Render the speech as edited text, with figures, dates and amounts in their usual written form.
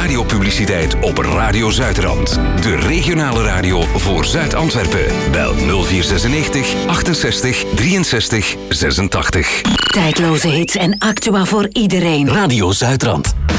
radiopubliciteit op Radio Zuidrand. De regionale radio voor Zuid-Antwerpen. Bel 0496 68 63 86. Tijdloze hits en actua voor iedereen. Radio Zuidrand.